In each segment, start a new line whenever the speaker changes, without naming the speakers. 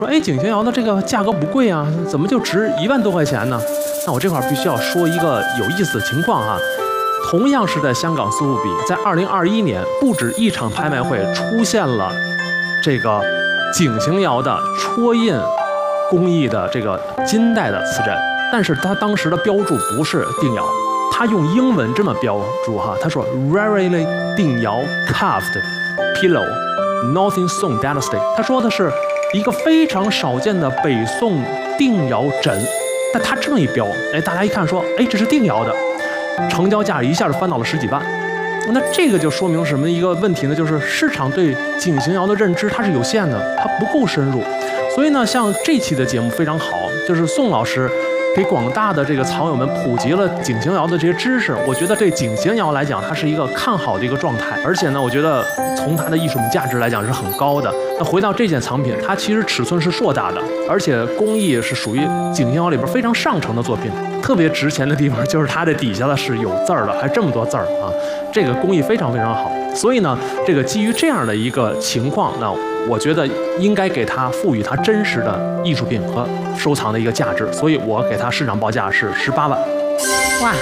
说哎，景行窑的这个价格不贵啊，怎么就值1万多块钱呢？那我这块必须要说一个有意思的情况啊。同样是在香港苏富比，在2021年，不止一场拍卖会出现了这个景行窑的戳印工艺的这个金带的瓷枕，但是它当时的标注不是定窑，它用英文这么标注哈，他说 rarely 定窑 carved pillow Northern Song Dynasty， 他说的是一个非常少见的北宋定窑枕，但他这么一标，哎，大家一看说，哎，这是定窑的，成交价一下就翻到了10几万。那这个就说明什么一个问题呢？就是市场对景行窑的认知它是有限的，它不够深入。所以呢，像这期的节目非常好，就是宋老师给广大的这个藏友们普及了景行窑的这些知识。我觉得对景行窑来讲，它是一个看好的一个状态，而且呢，我觉得从它的艺术品价值来讲是很高的。那回到这件藏品，它其实尺寸是硕大的，而且工艺是属于景行窑里边非常上乘的作品。特别值钱的地方就是它这底下的是有字儿的，还这么多字儿啊，这个工艺非常非常好。所以呢，这个基于这样的一个情况，那我觉得应该给它赋予它真实的艺术品和收藏的一个价值，所以我给它市场报价是18万。
哇，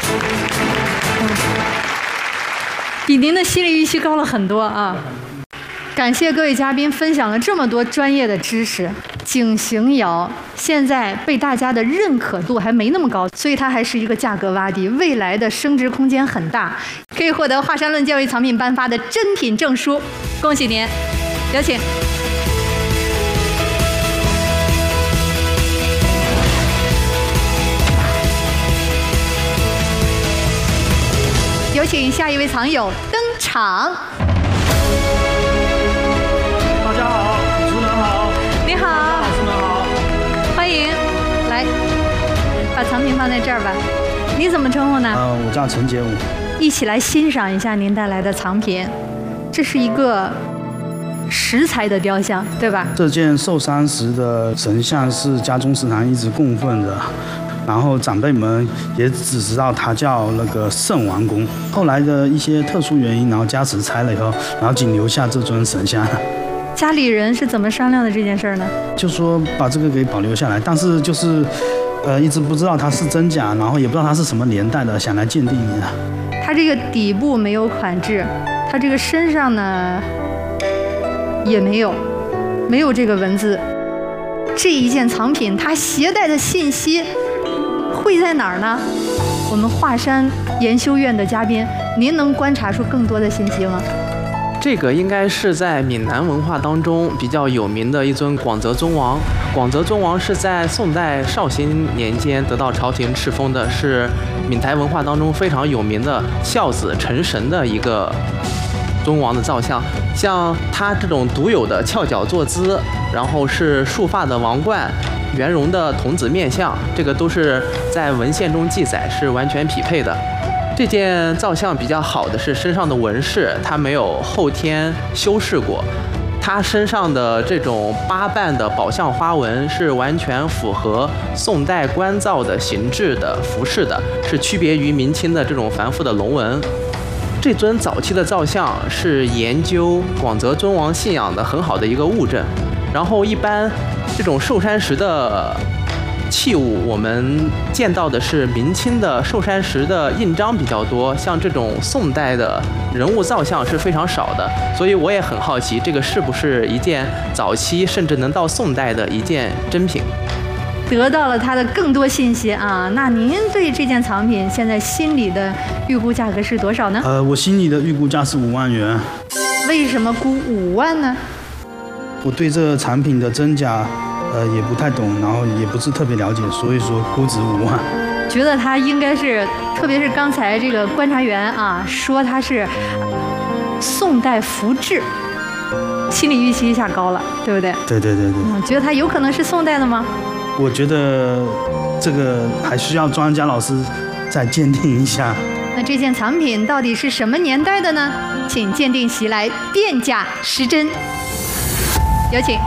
比您的心理预期高了很多啊！感谢各位嘉宾分享了这么多专业的知识。景行窑现在被大家的认可度还没那么高，所以它还是一个价格洼地，未来的升值空间很大，可以获得华山论教育藏品颁发的珍品证书，恭喜您！有请。有请下一位藏友登场。
大家好，主持人好。
你好，
老师们好，
欢迎。来，把藏品放在这儿吧。你怎么称呼呢？
我叫陈杰武。
一起来欣赏一下您带来的藏品。这是一个石材的雕像，对吧？
这件寿山石的神像是家中祠堂一直供奉的。然后长辈们也只知道它叫那个圣王宫，后来的一些特殊原因，然后家祠拆了以后，然后仅留下这尊神像。
家里人是怎么商量的这件事呢？
就说把这个给保留下来，但是就是一直不知道它是真假，然后也不知道它是什么年代的，想来鉴定一下。
它这个底部没有款制，它这个身上呢也没有这个文字。这一件藏品它携带的信息会在哪儿呢？我们华山研修院的嘉宾，您能观察出更多的信息吗？
这个应该是在闽南文化当中比较有名的一尊广泽尊王。广泽尊王是在宋代绍兴年间得到朝廷敕封的，是闽台文化当中非常有名的孝子成神的一个尊王的造像。像他这种独有的翘脚坐姿，然后是束发的王冠，圆融的童子面相，这个都是在文献中记载是完全匹配的。这件造像比较好的是身上的纹饰，它没有后天修饰过，它身上的这种八瓣的宝相花纹是完全符合宋代官造的形制的服饰的，是区别于明清的这种繁复的龙纹。这尊早期的造像是研究广泽尊王信仰的很好的一个物证。然后一般这种寿山石的器物，我们见到的是明清的寿山石的印章比较多，像这种宋代的人物造像是非常少的，所以我也很好奇，这个是不是一件早期甚至能到宋代的一件真品。
得到了它的更多信息啊，那您对这件藏品现在心里的预估价格是多少呢？
我心里的预估价是5万元。
为什么估5万呢？
我对这个产品的真假也不太懂，然后也不是特别了解，所以说估值5万。
觉得它应该是，特别是刚才这个观察员啊说它是宋代服制，心理预期一下高了，对不对？
对。
觉得它有可能是宋代的吗？
我觉得这个还需要专家老师再鉴定一下。
那这件藏品到底是什么年代的呢？请鉴定席来辨假识真。有请。